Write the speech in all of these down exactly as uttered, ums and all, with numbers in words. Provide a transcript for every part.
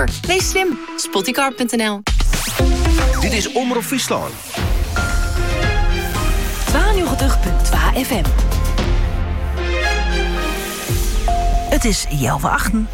Spoticar. Wees slim. Spoticar punt n l. Dit is Omroep Friesland. tweeënnegentig punt twee F M. Het is Jelve achten.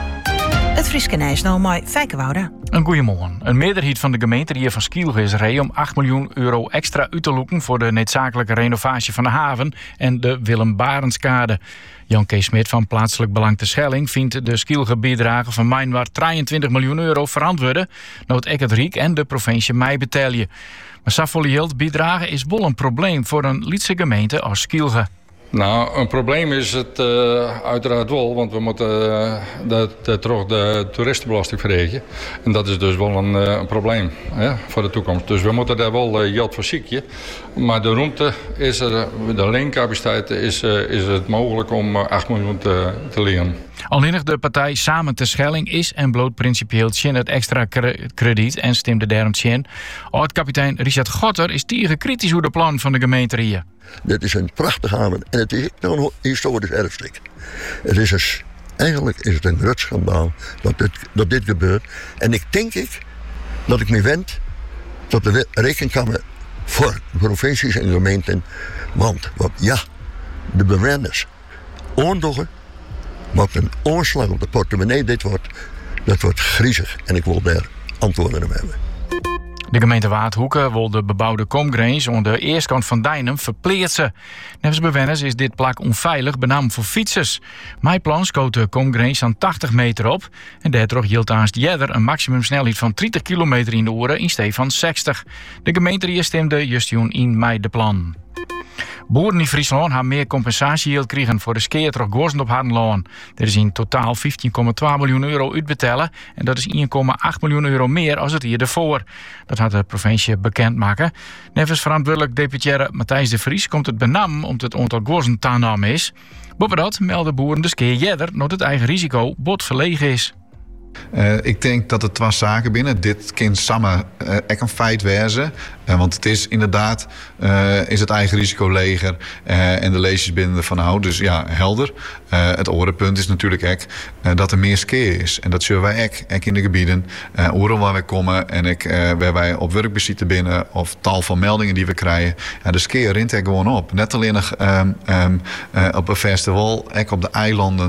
Het Frieske Nijs nou mooi Fijkenwoude. Een goeiemorgen. Een meerderheid van de gemeente hier van Skielge is rij om acht miljoen euro extra uit te loeken voor de noodzakelijke renovatie van de haven en de Willem Barendskade. Jan Kees Smit van Plaatselijk Belang Terschelling vindt de Skielge bijdrage van Mijnwaard drieëntwintig miljoen euro verantwoorden, nood ek het Riek en de provincie mij betalen. Maar Saffolie Hild bijdrage is wel een probleem voor een Lietse gemeente als Skielge. Nou, een probleem is het uh, uiteraard wel, want we moeten uh, dat, dat terug de toeristenbelasting verregen. En dat is dus wel een, uh, een probleem hè, voor de toekomst. Dus we moeten daar wel uh, geld voor zieken. Maar de ruimte is er, de leencapaciteit is, uh, is het mogelijk om uh, acht miljoen te, te lenen. Alleen de partij Samen Terschelling is en bloot principieel tjen het extra krediet en stemde daarom tjen. Oud-kapitein Richard Gotter is tegen kritisch hoe de plan van de gemeente hier. Dit is een prachtig haven en het is een historisch erfstuk. Het is dus, eigenlijk is het een groot schandaal dat dit, dat dit gebeurt. En ik denk ik dat ik me wend tot de rekenkamer voor provincies en gemeenten. Want wat, ja, de bewoners oorlogen, wat een oorslag op de portemonnee dit wordt, dat wordt griezig. En ik wil daar antwoorden op hebben. De gemeente Waardhoeken wil de bebouwde Komgrens aan de eerste kant van Dijnem verpleersen. Nevens bewoners is dit plak onveilig, benamd voor fietsers. Mijn plan scoot de Komgrens aan tachtig meter op. En daardoor hield aanst jeder een maximumsnelheid van dertig kilometer in de uur in steeds van zestig. De gemeente hier stemde juist in mei de plan. Boeren in Friesland hebben meer compensatie gekregen voor de skeertrog Gozen op Hardenlaan. Er is in totaal vijftien komma twee miljoen euro uitbetalen en dat is één komma acht miljoen euro meer als het hier ervoor. Dat had de provincie bekendmaken. Nevens verantwoordelijk deputaire Matthijs de Vries komt het benam omdat het aantal Gozen toenam is. Boven dat melden boeren de skeer jeder dat het eigen risico bot verlegen is. Uh, ik denk dat er twee zaken binnen. Dit kan samen uh, echt een feit wezen. Uh, want het is inderdaad uh, is het eigen risico leger. Uh, en de leesjes binnen ervan houden. Dus ja, helder. Uh, het orenpunt is natuurlijk echt uh, dat er meer skeer is. En dat zullen wij echt, echt in de gebieden. Uh, oren waar wij komen en ik, uh, waar wij op werkbezitten binnen. Of tal van meldingen die we krijgen. Uh, de skeer rint er gewoon op. Net alleen nog um, um, uh, op een festival. Ook op de eilanden.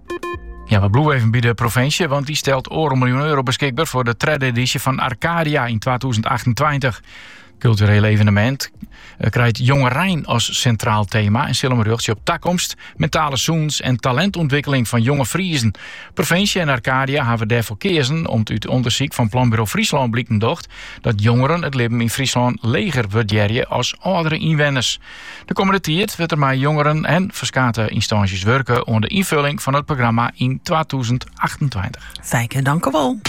Ja, we blijven even bij de provincie, want die stelt een miljoen euro beschikbaar voor de derde editie van Arcadia in tweeduizend achtentwintig. Cultureel evenement uh, krijgt Jonge Rijn als centraal thema en zullen we op toekomst, mentale zoens en talentontwikkeling van jonge Friezen. Provincie en Arcadia hebben daarvoor gekozen om uit onderzoek van Planbureau Friesland blijkt docht dat jongeren het leven in Friesland leger waarderen als oudere inwoners. De komende tijd wordt er met jongeren en verschillende instanties werken aan de invulling van het programma in tweeduizend achtentwintig. Fijke, dank u wel.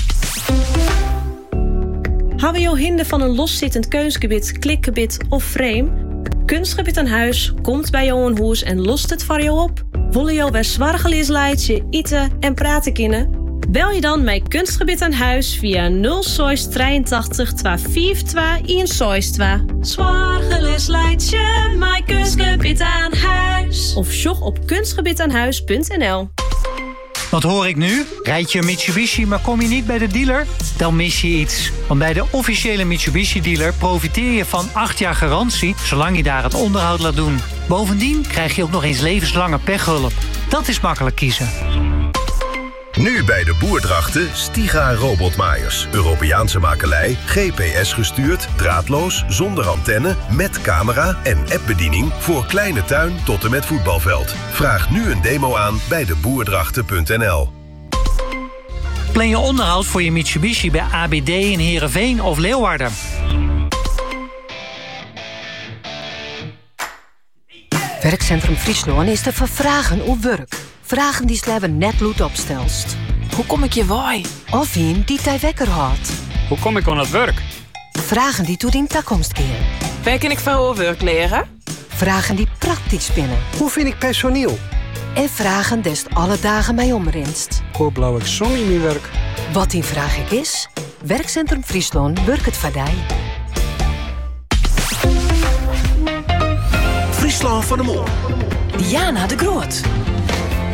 Hebben jou hinder van een loszittend kunstgebied, klikgebied of frame? Kunstgebied aan huis komt bij jou een huis en lost het voor jou op. Willen jou weer zwargelies leidje, eten en praten kunnen? Bel je dan met Kunstgebied aan huis via nul zes drieëntachtig tweehonderdvijfentwintig eenenzestig. Zwargelies leidje, met Kunstgebied aan huis. Of sjog op kunstgebiedaanhuis punt n l. Wat hoor ik nu? Rijd je een Mitsubishi, maar kom je niet bij de dealer? Dan mis je iets. Want bij de officiële Mitsubishi-dealer profiteer je van acht jaar garantie, zolang je daar het onderhoud laat doen. Bovendien krijg je ook nog eens levenslange pechhulp. Dat is makkelijk kiezen. Nu bij de Boerdrachten Stiga robotmaaiers. Europeaanse makelij, G P S gestuurd, draadloos, zonder antenne, met camera en appbediening voor kleine tuin tot en met voetbalveld. Vraag nu een demo aan bij de boerdrachten punt n l. Plan je onderhoud voor je Mitsubishi bij A B D in Heerenveen of Leeuwarden. Werkcentrum Friesland is te vervragen op werk. Vragen die slebben net lood opstelst. Hoe kom ik je waai? Of een die tij wekker houdt. Hoe kom ik aan het werk? Vragen die toe in toekomst keren. Waar kan ik van werk leren? Vragen die praktisch spinnen. Hoe vind ik personeel? En vragen des alle dagen mij omrinst. Hoe blauw ik zon in mijn werk? Wat die vraag ik is, Werkcentrum Friesland werkt het voor jou. Friesland van de Mol. Diana de Groot.